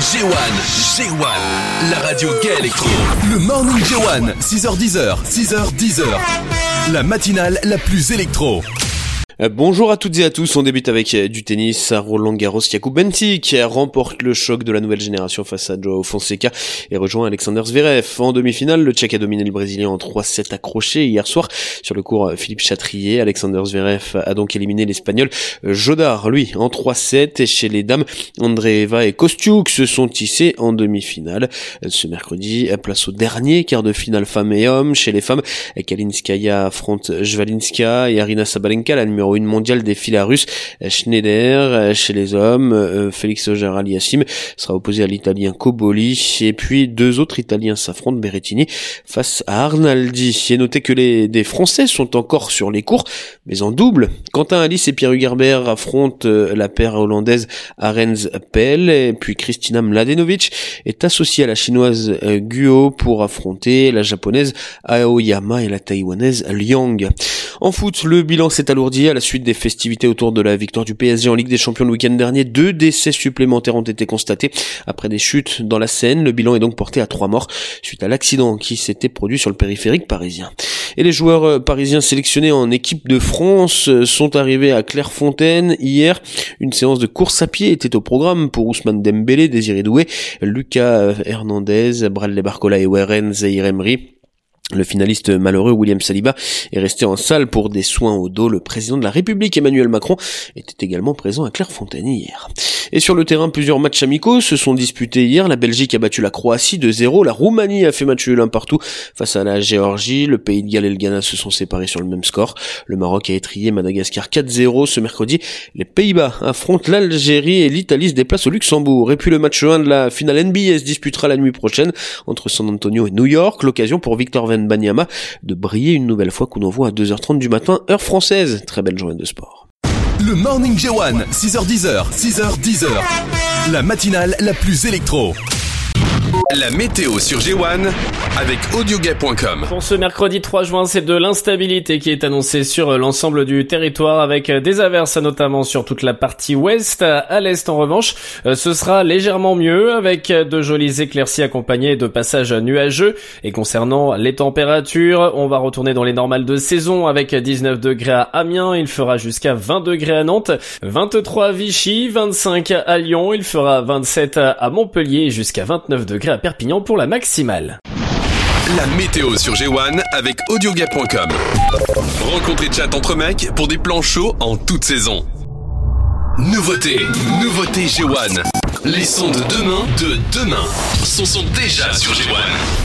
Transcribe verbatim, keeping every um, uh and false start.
G un, G un, la radio gay électro. Le Morning G un, six heures dix, six heures dix. La matinale la plus électro. Bonjour à toutes et à tous, on débute avec du tennis. À Roland Garros, Jakub Bentic remporte le choc de la nouvelle génération face à Joao Fonseca et rejoint Alexander Zverev. En demi-finale, le Tchèque a dominé le Brésilien en trois sept accrochés hier soir sur le court Philippe Chatrier. Alexander Zverev a donc éliminé l'Espagnol Jodar, lui, en trois sept. Et chez les dames, Andreeva et Kostiuk se sont tissés en demi-finale. Ce mercredi, place au dernier quart de finale femmes et hommes. Chez les femmes, Kalinskaya affronte Jvalinska et Arina Sabalenka, la numéro une mondiale des filles russes Schneider. Chez les hommes, Félix Auger-Aliassime sera opposé à l'Italien Cobolli, et puis deux autres Italiens s'affrontent, Berrettini face à Arnaldi. Et notez que les des Français sont encore sur les cours, mais en double. Quentin Alice et Pierre Hugerbert affrontent la paire hollandaise Arends Pell, et puis Kristina Mladenovic est associée à la chinoise Guo pour affronter la japonaise Aoyama et la taïwanaise Liang. En foot, le bilan s'est alourdi à la suite des festivités autour de la victoire du P S G en Ligue des Champions le week-end dernier. Deux décès supplémentaires ont été constatés après des chutes dans la Seine. Le bilan est donc porté à trois morts suite à l'accident qui s'était produit sur le périphérique parisien. Et les joueurs parisiens sélectionnés en équipe de France sont arrivés à Clairefontaine hier. Une séance de course à pied était au programme pour Ousmane Dembélé, Désiré Doué, Lucas Hernandez, Bradley Barcola et Warren Zaïre-Emery. Le finaliste malheureux William Saliba est resté en salle pour des soins au dos. Le président de la République Emmanuel Macron était également présent à Clairefontaine hier. Et sur le terrain, plusieurs matchs amicaux se sont disputés hier. La Belgique a battu la Croatie deux zéro. La Roumanie a fait match nul un partout face à la Géorgie. Le Pays de Galles et le Ghana se sont séparés sur le même score. Le Maroc a étrillé Madagascar quatre zéro. Ce mercredi, les Pays-Bas affrontent l'Algérie et l'Italie se déplace au Luxembourg. Et puis le match un de la finale N B A se disputera la nuit prochaine entre San Antonio et New York. L'occasion pour Victor Wembanyama de briller une nouvelle fois, coup d'envoi à deux heures trente du matin, heure française. Très belle journée de sport. Le Morning G un, six heures dix, six heures dix. La matinale la plus électro. La météo sur G un avec audiogay point com. Pour ce mercredi trois juin, c'est de l'instabilité qui est annoncée sur l'ensemble du territoire avec des averses notamment sur toute la partie ouest. À l'est en revanche, ce sera légèrement mieux avec de jolies éclaircies accompagnées de passages nuageux. Et concernant les températures, on va retourner dans les normales de saison avec dix-neuf degrés à Amiens, il fera jusqu'à vingt degrés à Nantes, vingt-trois à Vichy, vingt-cinq à Lyon, il fera vingt-sept à Montpellier et jusqu'à vingt-neuf degrés à Perpignan pour la maximale. La météo sur G un avec audiogay point com. Rencontrez chat entre mecs pour des plans chauds en toute saison. Nouveauté, nouveauté G un. Les sons de demain, de demain, sont, sont déjà sur G un.